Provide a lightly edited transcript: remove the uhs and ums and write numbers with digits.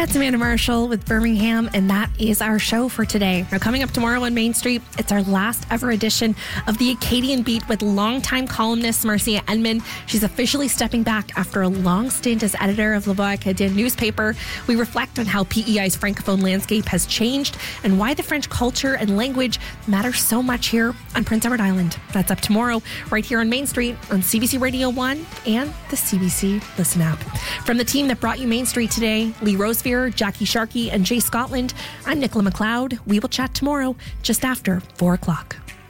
That's Amanda Marshall with Birmingham, and that is our show for today. Now, coming up tomorrow on Main Street, it's our last ever edition of the Acadian Beat with longtime columnist Marcia Enman. She's officially stepping back after a long stint as editor of La Voix Acadienne newspaper. We reflect on how PEI's francophone landscape has changed and why the French culture and language matter so much here on Prince Edward Island. That's up tomorrow, right here on Main Street on CBC Radio 1 and the CBC Listen app. From the team that brought you Main Street today, Lee Rosevere, Jackie Sharkey, and Jay Scotland, I'm Nicola McLeod. We will chat tomorrow just after 4 o'clock.